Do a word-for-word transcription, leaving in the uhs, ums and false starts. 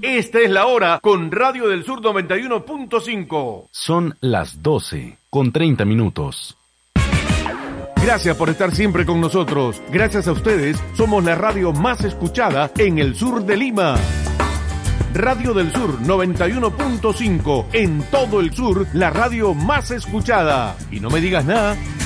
Esta es la hora con Radio del Sur noventa y uno punto cinco. Son las doce con treinta minutos. Gracias por estar siempre con nosotros. Gracias a ustedes, somos la radio más escuchada en el sur de Lima. Radio del Sur noventa y uno punto cinco. En todo el sur, la radio más escuchada. Y no me digas nada.